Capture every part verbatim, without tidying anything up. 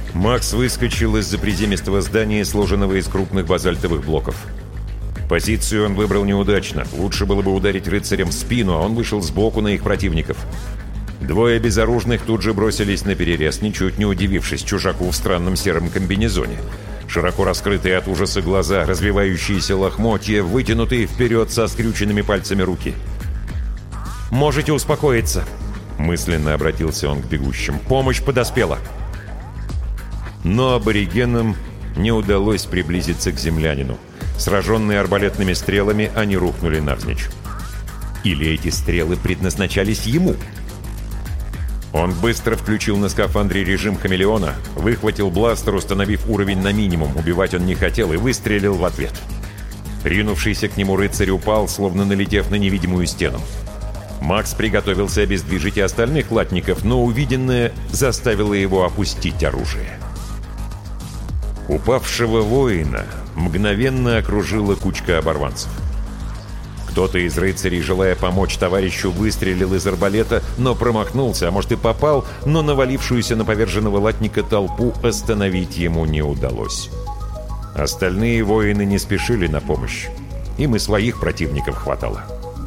Макс выскочил из-за приземистого здания, сложенного из крупных базальтовых блоков. Позицию он выбрал неудачно. Лучше было бы ударить рыцарем в спину, а он вышел сбоку на их противников. Двое безоружных тут же бросились на перерез, ничуть не удивившись чужаку в странном сером комбинезоне. Широко раскрытые от ужаса глаза, развивающиеся лохмотья, вытянутые вперед со скрюченными пальцами руки. «Можете успокоиться», — мысленно обратился он к бегущим. «Помощь подоспела». Но аборигенам не удалось приблизиться к землянину. Сраженные арбалетными стрелами, они рухнули навзничь. Или эти стрелы предназначались ему? Он быстро включил на скафандре режим хамелеона, выхватил бластер, установив уровень на минимум, убивать он не хотел, и выстрелил в ответ. Ринувшийся к нему рыцарь упал, словно налетев на невидимую стену. Макс приготовился обездвижить и остальных латников, но увиденное заставило его опустить оружие. Упавшего воина мгновенно окружила кучка оборванцев. Кто-то из рыцарей, желая помочь товарищу, выстрелил из арбалета, но промахнулся, а может и попал, но навалившуюся на поверженного латника толпу остановить ему не удалось. Остальные воины не спешили на помощь. Им и своих противников хватало.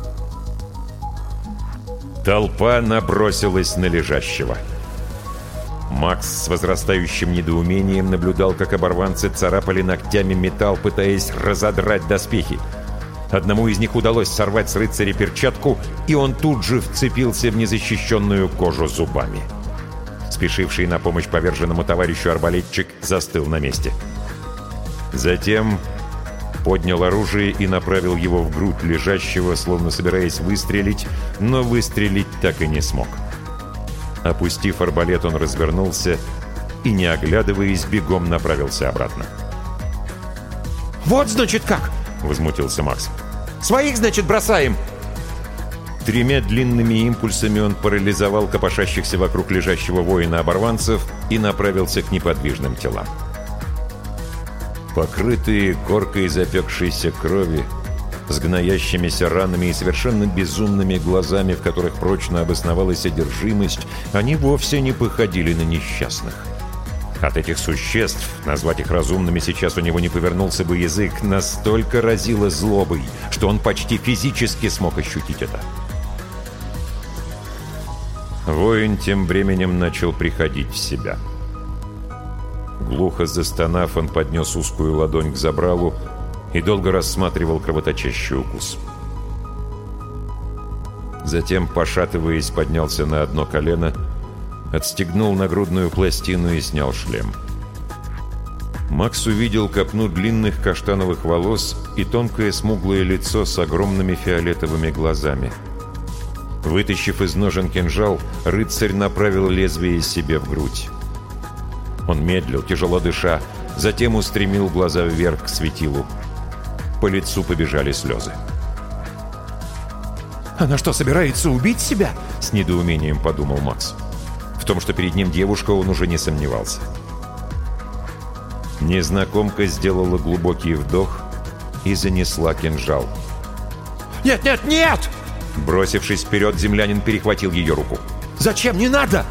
Толпа набросилась на лежащего. Макс с возрастающим недоумением наблюдал, как оборванцы царапали ногтями металл, пытаясь разодрать доспехи. Одному из них удалось сорвать с рыцаря перчатку, и он тут же вцепился в незащищенную кожу зубами. Спешивший на помощь поверженному товарищу арбалетчик застыл на месте. Затем поднял оружие и направил его в грудь лежащего, словно собираясь выстрелить, но выстрелить так и не смог. Опустив арбалет, он развернулся и, не оглядываясь, бегом направился обратно. «Вот, значит, как!» — возмутился Макс. «Своих, значит, бросаем!» Тремя длинными импульсами он парализовал копошащихся вокруг лежащего воина оборванцев и направился к неподвижным телам. Покрытые коркой запекшейся крови, с гноящимися ранами и совершенно безумными глазами, в которых прочно обосновалась одержимость, они вовсе не походили на несчастных. От этих существ, назвать их разумными сейчас у него не повернулся бы язык, настолько разило злобой, что он почти физически смог ощутить это. Воин тем временем начал приходить в себя. Глухо застонав, он поднес узкую ладонь к забралу и долго рассматривал кровоточащий укус. Затем, пошатываясь, поднялся на одно колено, отстегнул нагрудную пластину и снял шлем. Макс увидел копну длинных каштановых волос и тонкое смуглое лицо с огромными фиолетовыми глазами. Вытащив из ножен кинжал, рыцарь направил лезвие себе в грудь. Он медлил, тяжело дыша, затем устремил глаза вверх к светилу. По лицу побежали слезы. «Она что, собирается убить себя?» — с недоумением подумал Макс. В том, что перед ним девушка, он уже не сомневался. Незнакомка сделала глубокий вдох и занесла кинжал. «Нет, нет, нет!» Бросившись вперед, землянин перехватил ее руку. «Зачем? Не надо!»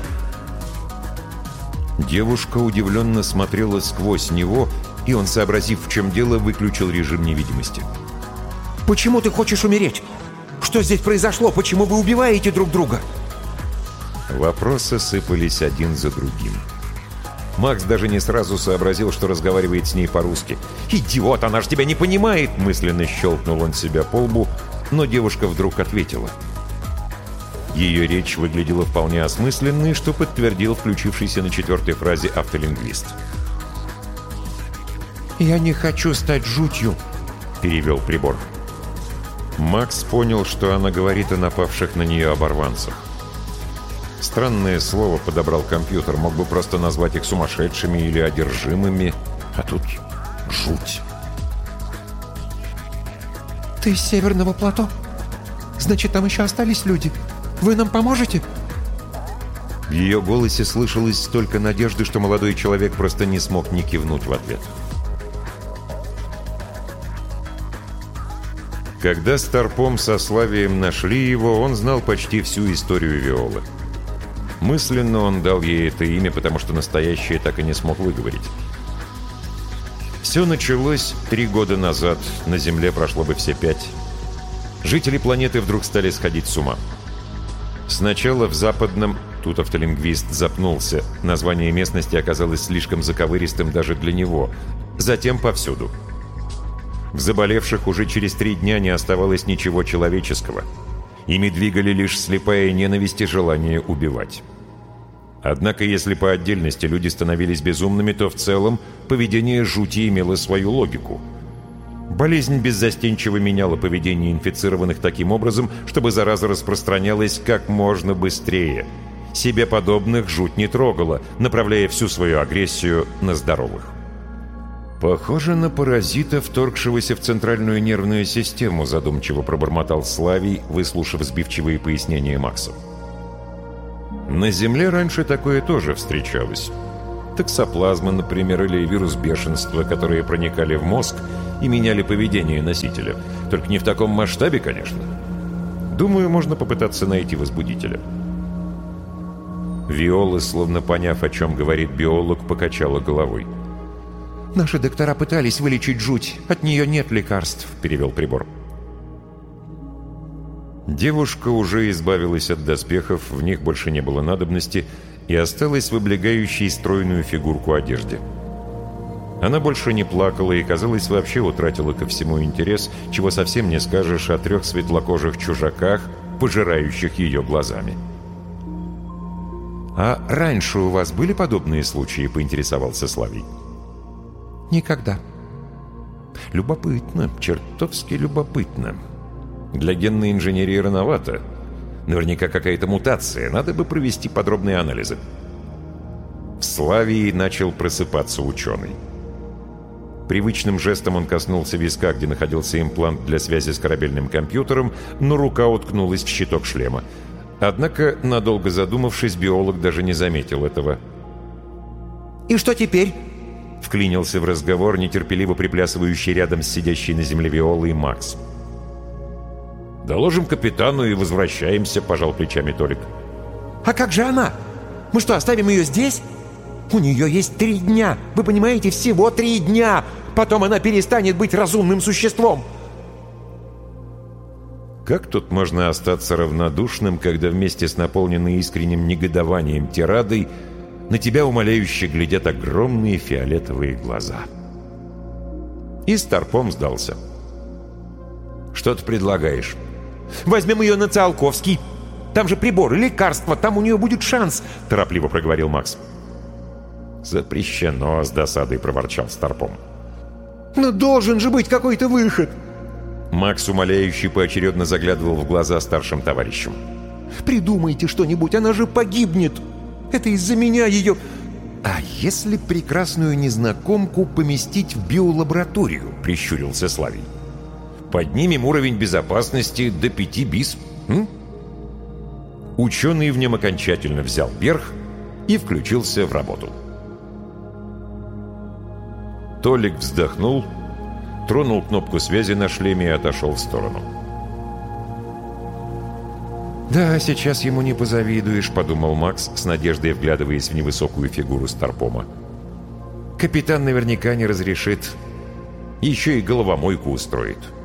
Девушка удивленно смотрела сквозь него, и он, сообразив, в чем дело, выключил режим невидимости. «Почему ты хочешь умереть? Что здесь произошло? Почему вы убиваете друг друга?» Вопросы сыпались один за другим. Макс даже не сразу сообразил, что разговаривает с ней по-русски. «Идиот, она же тебя не понимает!» Мысленно щелкнул он себя по лбу, но девушка вдруг ответила. Ее речь выглядела вполне осмысленной, что подтвердил включившийся на четвертой фразе автолингвист. «Я не хочу стать жутью», — перевел прибор. Макс понял, что она говорит о напавших на нее оборванцах. Странное слово подобрал компьютер, мог бы просто назвать их сумасшедшими или одержимыми, а тут жуть. «Ты с Северного плато? Значит, там еще остались люди. Вы нам поможете?» В ее голосе слышалось столько надежды, что молодой человек просто не смог не кивнуть в ответ. Когда Старпом со Славием нашли его, он знал почти всю историю Виолы. Мысленно он дал ей это имя, потому что настоящее так и не смог выговорить. Все началось три года назад, на Земле прошло бы все пять. Жители планеты вдруг стали сходить с ума. Сначала в западном... Тут автолингвист запнулся. Название местности оказалось слишком заковыристым даже для него. Затем повсюду. В заболевших уже через три дня не оставалось ничего человеческого. Ими двигали лишь слепая ненависть и желание убивать. Однако, если по отдельности люди становились безумными, то в целом поведение жути имело свою логику. Болезнь беззастенчиво меняла поведение инфицированных таким образом, чтобы зараза распространялась как можно быстрее. Себе подобных жуть не трогала, направляя всю свою агрессию на здоровых. «Похоже на паразита, вторгшегося в центральную нервную систему», задумчиво пробормотал Славий, выслушав сбивчивые пояснения Макса. «На Земле раньше такое тоже встречалось. Токсоплазма, например, или вирус бешенства, которые проникали в мозг и меняли поведение носителя. Только не в таком масштабе, конечно. Думаю, можно попытаться найти возбудителя». Виола, словно поняв, о чем говорит биолог, покачала головой. «Наши доктора пытались вылечить жуть. От нее нет лекарств», — перевел прибор. Девушка уже избавилась от доспехов, в них больше не было надобности, и осталась в облегающей стройную фигурку одежде. Она больше не плакала и, казалось, вообще утратила ко всему интерес, чего совсем не скажешь о трех светлокожих чужаках, пожирающих ее глазами. «А раньше у вас были подобные случаи?» — поинтересовался Славий. «Никогда». «Любопытно, чертовски любопытно. Для генной инженерии рановато. Наверняка какая-то мутация, надо бы провести подробные анализы». В Славии начал просыпаться ученый. Привычным жестом он коснулся виска, где находился имплант для связи с корабельным компьютером, но рука уткнулась в щиток шлема. Однако, надолго задумавшись, биолог даже не заметил этого. «И что теперь?» — вклинился в разговор нетерпеливо приплясывающий рядом с сидящей на земле Виолой Макс. «Доложим капитану и возвращаемся», — пожал плечами Толик. «А как же она? Мы что, оставим ее здесь? У нее есть три дня. Вы понимаете, всего три дня. Потом она перестанет быть разумным существом». Как тут можно остаться равнодушным, когда вместе с наполненной искренним негодованием тирадой на тебя умоляюще глядят огромные фиолетовые глаза? И Старпом сдался. «Что ты предлагаешь?» «Возьмем ее на Циолковский. Там же приборы, лекарства, там у нее будет шанс», — торопливо проговорил Макс. «Запрещено», — с досадой проворчал Старпом. «Но должен же быть какой-то выход». Макс, умоляющий, поочередно заглядывал в глаза старшим товарищам. «Придумайте что-нибудь, она же погибнет. Это из-за меня ее...» «А если прекрасную незнакомку поместить в биолабораторию?» — прищурился Славий. «Поднимем уровень безопасности до пяти бис. М?» Ученый в нем окончательно взял верх и включился в работу. Толик вздохнул, тронул кнопку связи на шлеме и отошел в сторону. «Да, сейчас ему не позавидуешь», — подумал Макс, с надеждой вглядываясь в невысокую фигуру Старпома. «Капитан наверняка не разрешит. Еще и головомойку устроит».